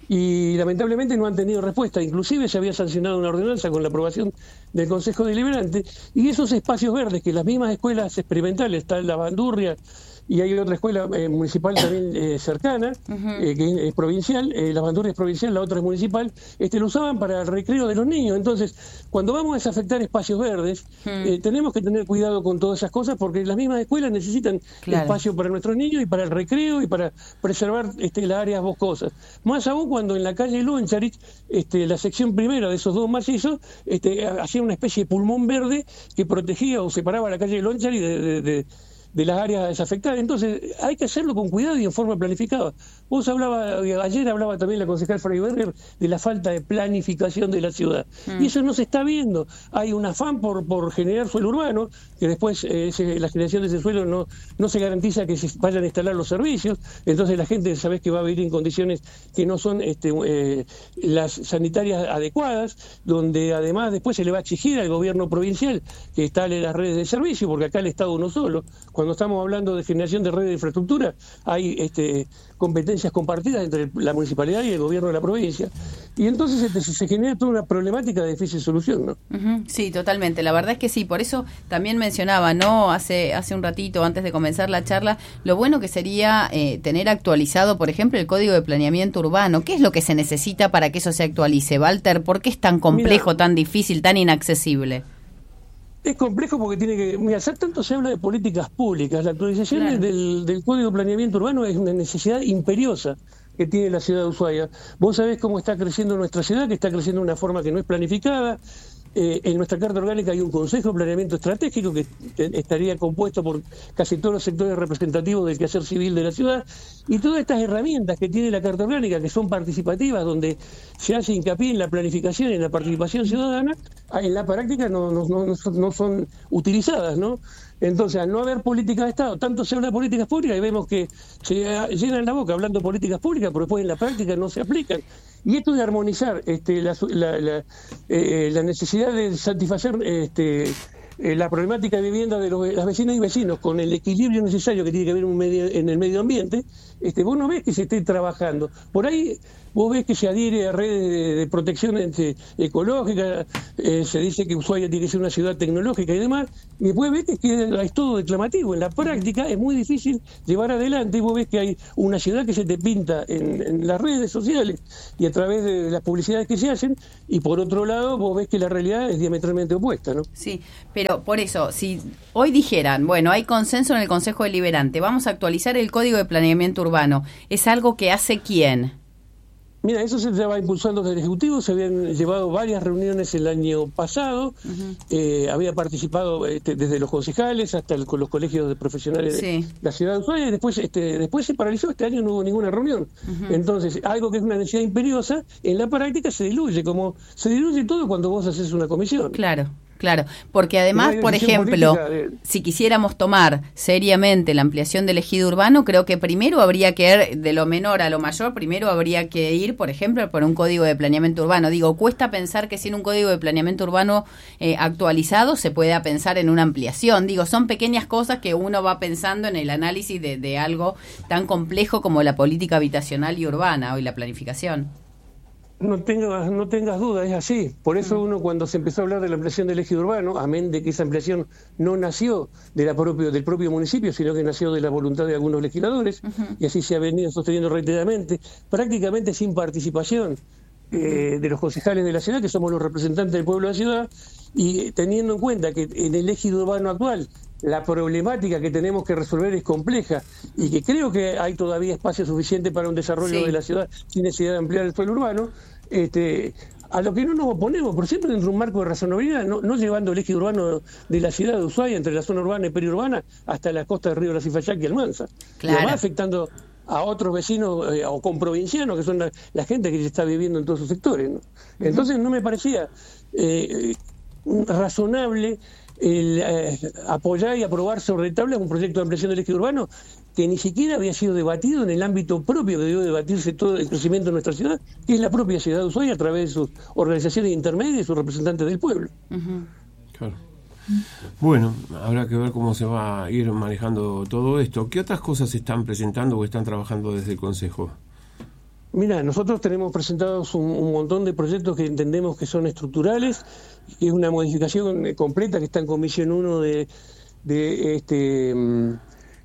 Y lamentablemente no han tenido respuesta, inclusive se había sancionado una ordenanza con la aprobación del Consejo Deliberante, y esos espacios verdes que las mismas escuelas experimentales, tal la Bandurria y hay otra escuela eh, municipal también eh, cercana, uh-huh. eh, que es provincial, eh, la Bandurria es provincial, la otra es municipal, este, lo usaban para el recreo de los niños. Entonces, cuando vamos a desafectar espacios verdes, uh-huh. eh, tenemos que tener cuidado con todas esas cosas, porque las mismas escuelas necesitan claro. espacio para nuestros niños y para el recreo y para preservar este, las áreas boscosas. Más aún cuando en la calle Loncharich, este, la sección primera de esos dos macizos, este, hacía una especie de pulmón verde que protegía o separaba la calle Loncharich de, de, de de las áreas desafectadas. Entonces hay que hacerlo con cuidado y en forma planificada. Vos hablaba, ayer hablaba también la concejal Freiberger de la falta de planificación de la ciudad. Mm. Y eso no se está viendo. Hay un afán por, por generar suelo urbano, que después eh, ese, la generación de ese suelo no, no se garantiza que se vayan a instalar los servicios. Entonces la gente, sabés que va a vivir en condiciones que no son este, eh, las sanitarias adecuadas, donde además después se le va a exigir al gobierno provincial que instale las redes de servicio, porque acá el Estado uno solo. Cuando estamos hablando de generación de redes de infraestructura, hay este, competencias compartidas entre la municipalidad y el gobierno de la provincia. Y entonces este, se genera toda una problemática de difícil solución, ¿no? Uh-huh, sí, totalmente. La verdad es que sí. Por eso también mencionaba, ¿no? Hace, hace un ratito, antes de comenzar la charla, lo bueno que sería eh, tener actualizado, por ejemplo, el Código de Planeamiento Urbano. ¿Qué es lo que se necesita para que eso se actualice, Walter? ¿Por qué es tan complejo, Mira, tan difícil, tan inaccesible? Es complejo porque tiene que... Mira, tanto se habla de políticas públicas. La actualización claro. del, del Código de Planeamiento Urbano es una necesidad imperiosa que tiene la ciudad de Ushuaia. Vos sabés cómo está creciendo nuestra ciudad, que está creciendo de una forma que no es planificada. Eh, en nuestra Carta Orgánica hay un Consejo de Planeamiento Estratégico que estaría compuesto por casi todos los sectores representativos del quehacer civil de la ciudad, y todas estas herramientas que tiene la Carta Orgánica, que son participativas, donde se hace hincapié en la planificación y en la participación ciudadana, en la práctica no, no, no, no son utilizadas, ¿no? Entonces, al no haber políticas de Estado, tanto se habla de políticas públicas y vemos que se llenan la boca hablando de políticas públicas, pero después en la práctica no se aplican. Y esto de armonizar este, la, la, la, eh, la necesidad de satisfacer este, eh, la problemática de vivienda de los, las vecinas y vecinos con el equilibrio necesario que tiene que haber un medio, en el medio ambiente, este, vos no ves que se esté trabajando. Por ahí vos ves que se adhiere a redes de, de protección este, ecológica, eh, se dice que Ushuaia tiene que ser una ciudad tecnológica y demás, y después ves que, que es todo declamativo. En la práctica es muy difícil llevar adelante, y vos ves que hay una ciudad que se te pinta en, en las redes sociales y a través de las publicidades que se hacen, y por otro lado vos ves que la realidad es diametralmente opuesta, ¿no? Sí, pero por eso, si hoy dijeran, bueno, hay consenso en el Consejo Deliberante, vamos a actualizar el Código de Planeamiento Urbano, ¿es algo que hace quién? Mira, eso se estaba impulsando desde el Ejecutivo, se habían llevado varias reuniones el año pasado, uh-huh. eh, había participado este, desde los concejales hasta el, con los colegios de profesionales sí. de la ciudad de Ushuaia, y después, este, después se paralizó, este año no hubo ninguna reunión. Uh-huh. Entonces, algo que es una necesidad imperiosa, en la práctica se diluye, como se diluye todo cuando vos haces una comisión. Claro. Claro, porque además, por ejemplo, de... si quisiéramos tomar seriamente la ampliación del ejido urbano, creo que primero habría que ir de lo menor a lo mayor, primero habría que ir, por ejemplo, por un código de planeamiento urbano. Digo, cuesta pensar que sin un código de planeamiento urbano eh, actualizado se pueda pensar en una ampliación. Digo, son pequeñas cosas que uno va pensando en el análisis de, de algo tan complejo como la política habitacional y urbana o y la planificación. No tengas, no tengas dudas, es así. Por eso uno, cuando se empezó a hablar de la ampliación del ejido urbano, amén de que esa ampliación no nació de la propio, del propio municipio, sino que nació de la voluntad de algunos legisladores, uh-huh. y así se ha venido sosteniendo reiteradamente, prácticamente sin participación eh, de los concejales de la ciudad, que somos los representantes del pueblo de la ciudad, y teniendo en cuenta que en el ejido urbano actual la problemática que tenemos que resolver es compleja, y que creo que hay todavía espacio suficiente para un desarrollo sí. de la ciudad sin necesidad de ampliar el suelo urbano, este, a lo que no nos oponemos, por siempre dentro de un marco de razonabilidad, no, no llevando el eje urbano de la ciudad de Ushuaia, entre la zona urbana y periurbana, hasta la costa del río de la Cifayá y Almanza, claro. y además afectando a otros vecinos eh, o comprovincianos, que son la, la gente que se está viviendo en todos sus sectores, ¿no? Uh-huh. Entonces no me parecía eh, razonable el eh, apoyar y aprobar sobre tablas un proyecto de ampliación del eje urbano que ni siquiera había sido debatido en el ámbito propio que debió debatirse todo el crecimiento de nuestra ciudad, que es la propia ciudad de Ushuaia, a través de sus organizaciones intermedias y sus representantes del pueblo. Uh-huh. Claro. Bueno, habrá que ver cómo se va a ir manejando todo esto. ¿Qué otras cosas se están presentando o están trabajando desde el Consejo? Mira, nosotros tenemos presentados un, un montón de proyectos que entendemos que son estructurales, que es una modificación completa que está en Comisión uno de, de este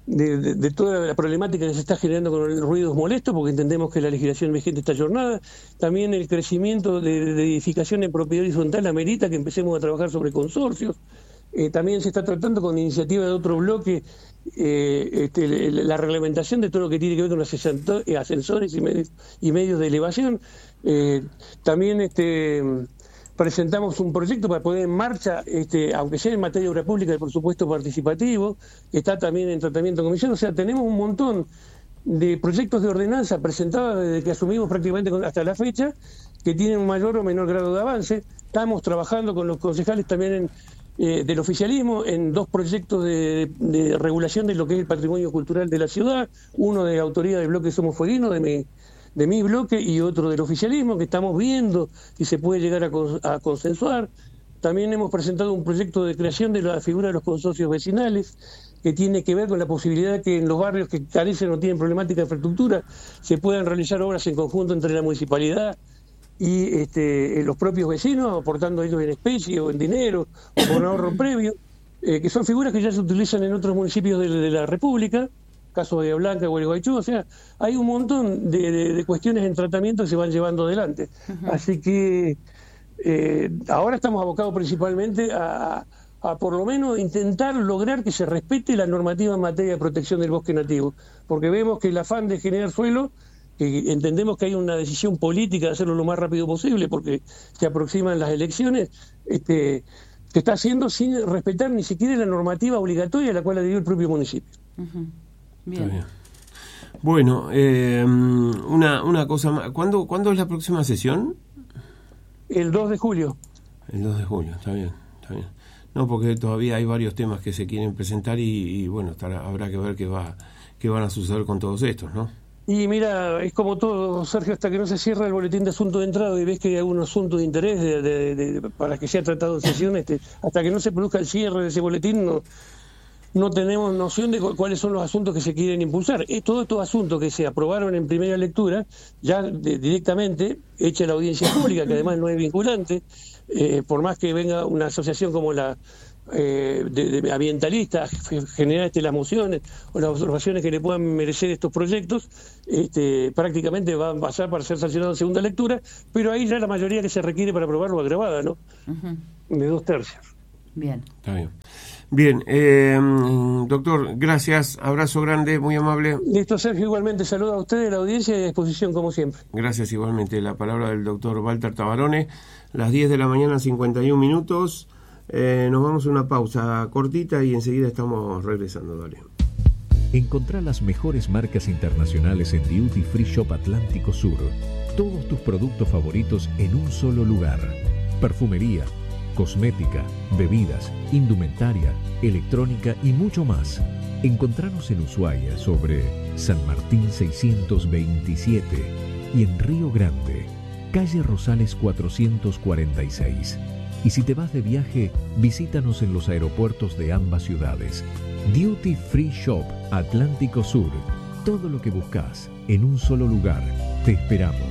de, de, de toda la problemática que se está generando con los ruidos molestos, porque entendemos que la legislación vigente está ayornada. También el crecimiento de, de edificación en propiedad horizontal amerita que empecemos a trabajar sobre consorcios. Eh, también se está tratando con iniciativa de otro bloque eh, este, la reglamentación de todo lo que tiene que ver con los ascensores y medios, y medios de elevación. Eh, también este, presentamos un proyecto para poner en marcha, este, aunque sea en materia de obra pública, el presupuesto participativo, que está también en tratamiento en comisión. O sea, tenemos un montón de proyectos de ordenanza presentados desde que asumimos prácticamente hasta la fecha, que tienen un mayor o menor grado de avance. Estamos trabajando con los concejales también en Eh, del oficialismo en dos proyectos de, de regulación de lo que es el patrimonio cultural de la ciudad, uno de autoría del bloque Somos Fueguinos, de mi, de mi bloque, y otro del oficialismo, que estamos viendo si se puede llegar a, a consensuar. También hemos presentado un proyecto de creación de la figura de los consorcios vecinales, que tiene que ver con la posibilidad de que en los barrios que carecen o tienen problemática de infraestructura se puedan realizar obras en conjunto entre la municipalidad y este, los propios vecinos, aportando ellos en especie o en dinero o con ahorro previo, eh, que son figuras que ya se utilizan en otros municipios de, de la República, caso de Bahía Blanca o el Guaychú. O sea, hay un montón de, de, de cuestiones en tratamiento que se van llevando adelante. Uh-huh. Así que eh, ahora estamos abocados principalmente a, a por lo menos intentar lograr que se respete la normativa en materia de protección del bosque nativo, porque vemos que el afán de generar suelo, que entendemos que hay una decisión política de hacerlo lo más rápido posible porque se aproximan las elecciones, este, se está haciendo sin respetar ni siquiera la normativa obligatoria a la cual adhirió el propio municipio. Uh-huh. Bien. Bien. Bueno, eh, una, una cosa más. ¿Cuándo, ¿Cuándo es la próxima sesión? El dos de julio. El dos de julio, está bien, está bien. No, porque todavía hay varios temas que se quieren presentar y, y bueno, estará, habrá que ver qué, va, qué van a suceder con todos estos, ¿no? Y mira, es como todo, Sergio, hasta que no se cierra el boletín de asunto de entrada y ves que hay algún asunto de interés de, de, de, de, para que sea tratado en sesión, este, hasta que no se produzca el cierre de ese boletín no, no tenemos noción de cu- cuáles son los asuntos que se quieren impulsar. Eh, todos estos asuntos que se aprobaron en primera lectura, ya de, directamente, hecha la audiencia pública, que además no es vinculante, eh, por más que venga una asociación como la Eh, de, de ambientalistas generar este, las mociones o las observaciones que le puedan merecer estos proyectos, este, prácticamente van a pasar para ser sancionados en segunda lectura, pero ahí ya la mayoría que se requiere para aprobarlo agravada, ¿no? Uh-huh. De dos tercios. Bien. Está bien. Bien, eh, doctor, gracias, abrazo grande, muy amable. Listo, Sergio, igualmente saludo a ustedes, la audiencia y a disposición como siempre. Gracias igualmente. La palabra del doctor Walter Tabarone, las diez de la mañana, cincuenta y un minutos. Eh, nos vamos a una pausa cortita y enseguida estamos regresando, dale. Encontrá las mejores marcas internacionales en Duty Free Shop Atlántico Sur. Todos tus productos favoritos en un solo lugar. Perfumería, cosmética, bebidas, indumentaria, electrónica y mucho más. Encontranos en Ushuaia sobre San Martín seiscientos veintisiete y en Río Grande, calle Rosales cuatrocientos cuarenta y seis. Y si te vas de viaje, visítanos en los aeropuertos de ambas ciudades. Duty Free Shop Atlántico Sur. Todo lo que buscas en un solo lugar. Te esperamos.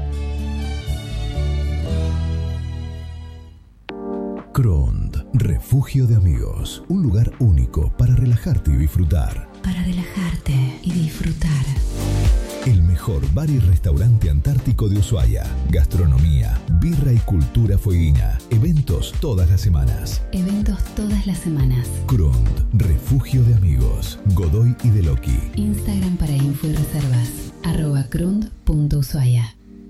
Crond, refugio de amigos. Un lugar único para relajarte y disfrutar. Para relajarte y disfrutar. El mejor bar y restaurante antártico de Ushuaia. Gastronomía, birra y cultura fueguina. Eventos todas las semanas. Eventos todas las semanas. Crond, refugio de amigos. Godoy y Deloqui. Instagram para info y reservas. Arroba crond punto ushuaia.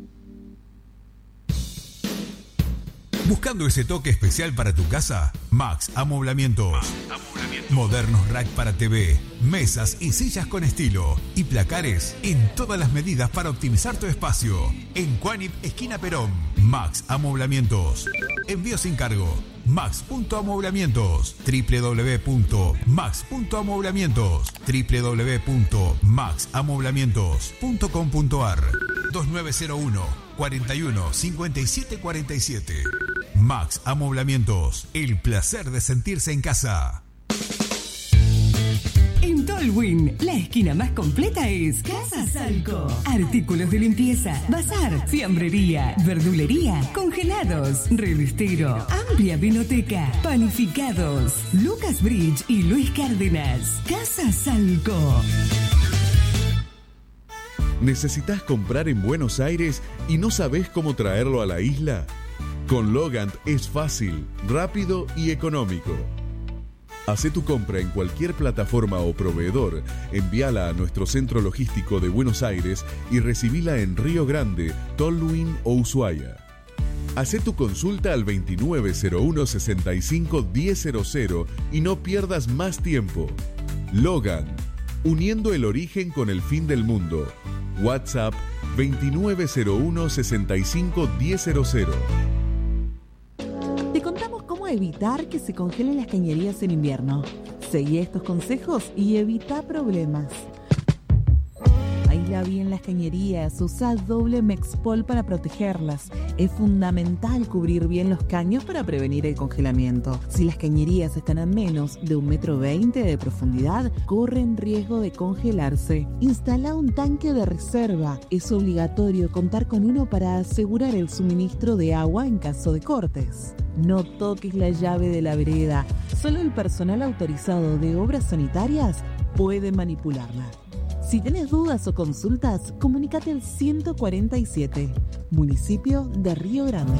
¿Buscando ese toque especial para tu casa? Max Amoblamientos. Max Amoblamientos. Modernos rack para T V, mesas y sillas con estilo y placares en todas las medidas para optimizar tu espacio. En Cuanip, esquina Perón. Max Amoblamientos. Envío sin cargo. Max punto amoblamientos. doble u doble u doble u punto max punto amoblamientos. doble u doble u doble u punto max amoblamientos punto com punto a r. dos nueve cero uno, cuatro uno, cinco siete cuatro siete. Max Amoblamientos. El placer de sentirse en casa. En Tolwyn, la esquina más completa es Casa Salco. Artículos de limpieza, bazar, fiambrería, verdulería, congelados, revistero, amplia vinoteca, panificados. Lucas Bridge y Luis Cárdenas. Casa Salco. ¿Necesitas comprar en Buenos Aires y no sabés cómo traerlo a la isla? Con Logant es fácil, rápido y económico. Hacé tu compra en cualquier plataforma o proveedor, envíala a nuestro centro logístico de Buenos Aires y recibila en Río Grande, Tolwyn o Ushuaia. Hacé tu consulta al veintinueve cero uno sesenta y cinco diez cero cero y no pierdas más tiempo. Logan, uniendo el origen con el fin del mundo. WhatsApp veintinueve cero uno sesenta y cinco diez cero cero. Te contamos cómo evitar que se congelen las cañerías en invierno. Seguí estos consejos y evita problemas. Aísla bien las cañerías, usa doble Mexpol para protegerlas. Es fundamental cubrir bien los caños para prevenir el congelamiento. Si las cañerías están a menos de un metro veinte de profundidad, corren riesgo de congelarse. Instala un tanque de reserva. Es obligatorio contar con uno para asegurar el suministro de agua en caso de cortes. No toques la llave de la vereda. Solo el personal autorizado de obras sanitarias puede manipularla. Si tenés dudas o consultas, comunícate al ciento cuarenta y siete, municipio de Río Grande.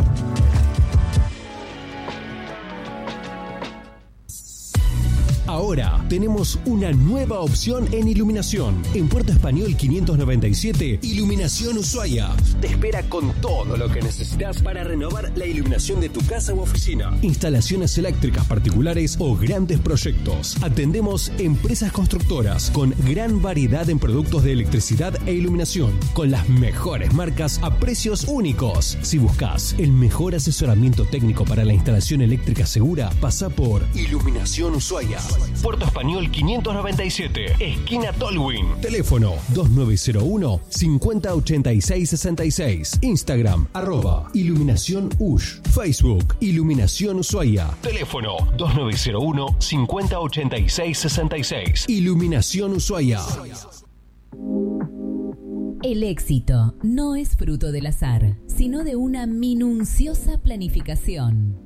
Ahora tenemos una nueva opción en iluminación. En Puerto Español quinientos noventa y siete, Iluminación Ushuaia te espera con todo lo que necesitas para renovar la iluminación de tu casa u oficina. Instalaciones eléctricas particulares o grandes proyectos. Atendemos empresas constructoras con gran variedad en productos de electricidad e iluminación, con las mejores marcas a precios únicos. Si buscas el mejor asesoramiento técnico para la instalación eléctrica segura, pasa por Iluminación Ushuaia. Puerto Español quinientos noventa y siete, esquina Tolwyn. Teléfono dos nueve cero uno, cincuenta ochenta y seis sesenta y seis. Instagram, arroba Iluminación Ush. Facebook, Iluminación Ushuaia. Teléfono dos nueve cero uno, cincuenta ochenta y seis sesenta y seis. Iluminación Ushuaia. El éxito no es fruto del azar, sino de una minuciosa planificación.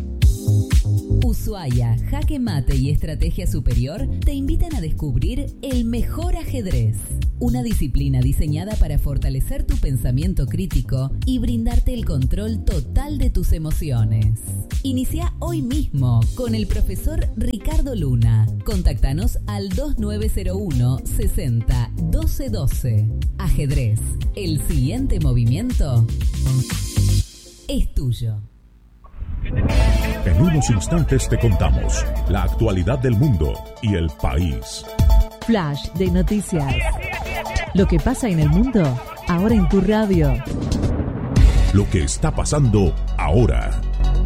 Ushuaia, Jaque Mate y Estrategia Superior te invitan a descubrir el mejor ajedrez, una disciplina diseñada para fortalecer tu pensamiento crítico y brindarte el control total de tus emociones. Inicia hoy mismo con el profesor Ricardo Luna. Contáctanos al dos nueve cero uno, sesenta, doce doce. Ajedrez, el siguiente movimiento es tuyo. En unos instantes te contamos la actualidad del mundo y el país. Flash de noticias. Lo que pasa en el mundo, ahora en tu radio. Lo que está pasando ahora.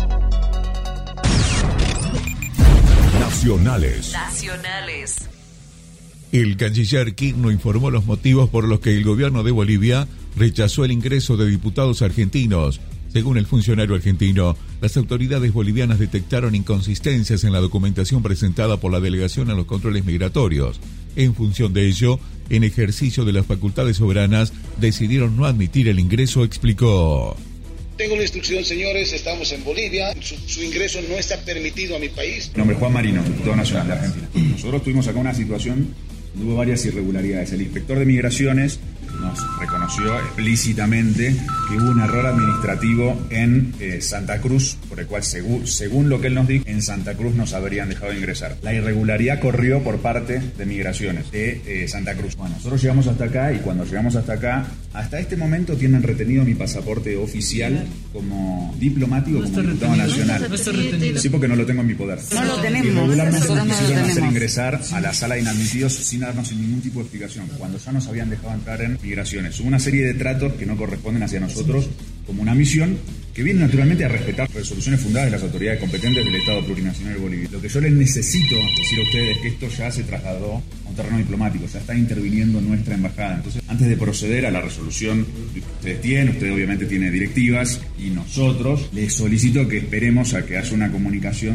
Nacionales. Nacionales. El canciller Quirno informó los motivos por los que el gobierno de Bolivia rechazó el ingreso de diputados argentinos. Según el funcionario argentino, las autoridades bolivianas detectaron inconsistencias en la documentación presentada por la delegación a los controles migratorios. En función de ello, en ejercicio de las facultades soberanas, decidieron no admitir el ingreso, explicó. Tengo la instrucción, señores, estamos en Bolivia, su, su ingreso no está permitido a mi país. Mi nombre es Juan Marino, diputado nacional de Argentina. Nosotros tuvimos acá una situación, hubo varias irregularidades. El inspector de migraciones nos reconoció explícitamente que hubo un error administrativo en eh, Santa Cruz, por el cual, según, según lo que él nos dijo, en Santa Cruz nos habrían dejado ingresar. La irregularidad corrió por parte de Migraciones de eh, Santa Cruz. Bueno, nosotros llegamos hasta acá y cuando llegamos hasta acá, hasta este momento tienen retenido mi pasaporte oficial como diplomático, no como diputado nacional. No está retenido. Sí, porque no lo tengo en mi poder. No lo tenemos. Y regularmente nos no quisieron hacer ingresar a la sala de inadmitidos sin darnos ningún tipo de explicación, cuando ya nos habían dejado entrar en Migraciones. Hubo una serie de tratos que no corresponden hacia nosotros como una misión que viene naturalmente a respetar resoluciones fundadas de las autoridades competentes del Estado Plurinacional de Bolivia. Lo que yo les necesito decir a ustedes es que esto ya se trasladó a un terreno diplomático, ya está interviniendo nuestra embajada. Entonces, antes de proceder a la resolución que ustedes tienen, usted obviamente tiene directivas y nosotros les solicito que esperemos a que haya una comunicación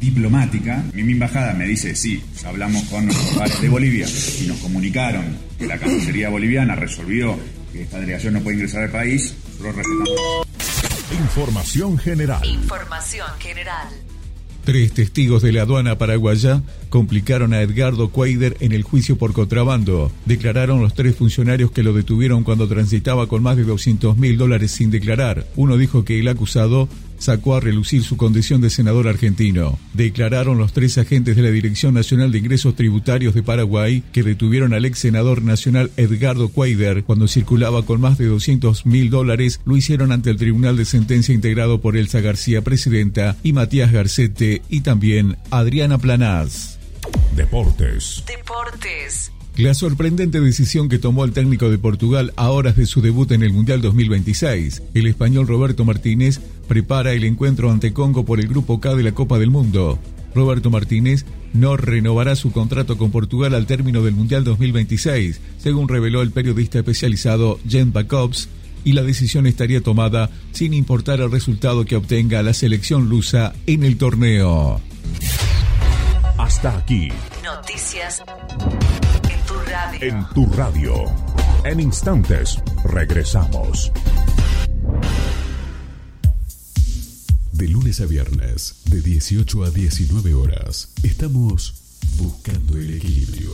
diplomática. Mi, mi embajada me dice, sí, hablamos con nuestros pares de Bolivia y nos comunicaron que la Cancillería boliviana resolvió que esta delegación no puede ingresar al país. Nosotros respetamos. Información general. Información general. Tres testigos de la aduana paraguaya complicaron a Edgardo Cuader en el juicio por contrabando. Declararon los tres funcionarios que lo detuvieron cuando transitaba con más de doscientos mil dólares sin declarar. Uno dijo que el acusado sacó a relucir su condición de senador argentino. Declararon los tres agentes de la Dirección Nacional de Ingresos Tributarios de Paraguay que detuvieron al ex senador nacional Edgardo Cuader cuando circulaba con más de doscientos mil dólares. Lo hicieron ante el Tribunal de Sentencia integrado por Elsa García, presidenta, y Matías Garcete, y también Adriana Planaz. Deportes. Deportes. La sorprendente decisión que tomó el técnico de Portugal a horas de su debut en el Mundial dos mil veintiséis. El español Roberto Martínez prepara el encuentro ante Congo por el Grupo K de la Copa del Mundo. Roberto Martínez no renovará su contrato con Portugal al término del Mundial dos mil veintiséis, según reveló el periodista especializado Jen Jacobs, y la decisión estaría tomada sin importar el resultado que obtenga la selección lusa en el torneo. Hasta aquí. Noticias en tu radio. En tu radio. En instantes, regresamos. De lunes a viernes, de dieciocho a diecinueve horas, estamos buscando el equilibrio.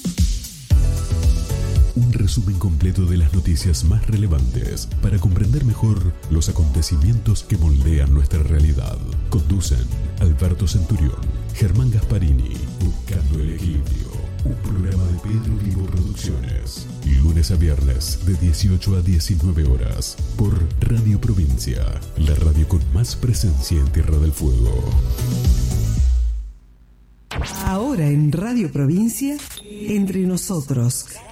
Un resumen completo de las noticias más relevantes para comprender mejor los acontecimientos que moldean nuestra realidad. Conducen Alberto Centurión, Germán Gasparini. Buscando el equilibrio. Un programa de Pedro Vivo Producciones. Lunes a viernes de dieciocho a diecinueve horas por Radio Provincia, la radio con más presencia en Tierra del Fuego. Ahora en Radio Provincia, Entre Nosotros.